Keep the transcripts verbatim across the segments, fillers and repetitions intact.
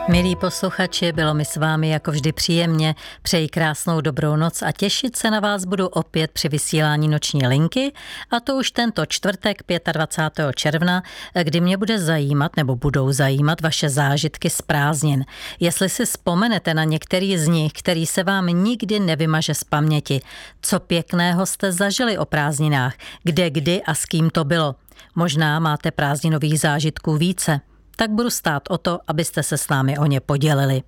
Milí posluchači, bylo mi s vámi jako vždy příjemně. Přeji krásnou dobrou noc a těšit se na vás budu opět při vysílání Noční linky, a to už tento čtvrtek dvacátého pátého června, kdy mě bude zajímat nebo budou zajímat vaše zážitky z prázdnin. Jestli si vzpomenete na některý z nich, který se vám nikdy nevymaže z paměti, co pěkného jste zažili o prázdninách, kde, kdy a s kým to bylo. Možná máte prázdninových zážitků více. Tak budu stát o to, abyste se s námi o ně podělili.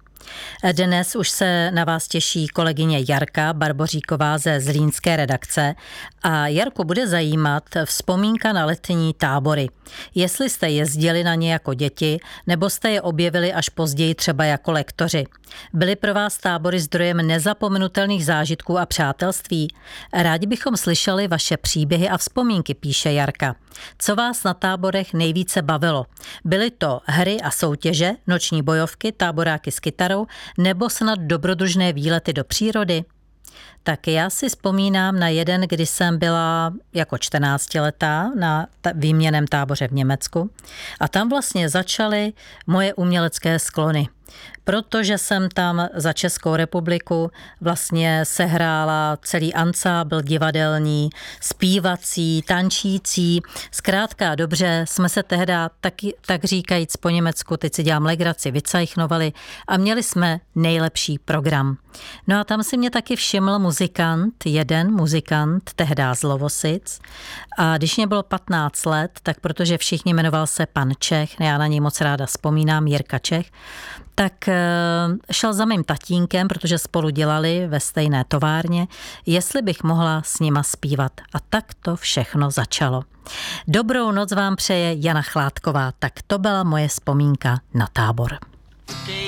Dnes už se na vás těší kolegyně Jarka Barboříková ze zlínské redakce a Jarku bude zajímat vzpomínka na letní tábory. Jestli jste jezdili na ně jako děti, nebo jste je objevili až později třeba jako lektoři. Byly pro vás tábory zdrojem nezapomenutelných zážitků a přátelství? Rádi bychom slyšeli vaše příběhy a vzpomínky, píše Jarka. Co vás na táborech nejvíce bavilo? Byly to hry a soutěže, noční bojovky, táboráky s kytarou, nebo snad dobrodružné výlety do přírody? Tak já si vzpomínám na jeden, kdy jsem byla jako čtrnáctiletá na výměnném táboře v Německu a tam vlastně začaly moje umělecké sklony. Protože jsem tam za Českou republiku vlastně sehrála celý ansábl divadelní, zpívací, tančící. Zkrátka dobře jsme se tehda taky, tak říkajíc po německu, teď si dělám legraci, vycajchnovali a měli jsme nejlepší program. No a tam si mě taky všiml muzikant, jeden muzikant, tehda z Lovosic. A když mě bylo patnáct let, tak protože všichni jmenoval se pan Čech, já na něj moc ráda vzpomínám, Jirka Čech, tak šel za mým tatínkem, protože spolu dělali ve stejné továrně, jestli bych mohla s nima zpívat. A tak to všechno začalo. Dobrou noc vám přeje Jana Chládková, tak to byla moje vzpomínka na tábor.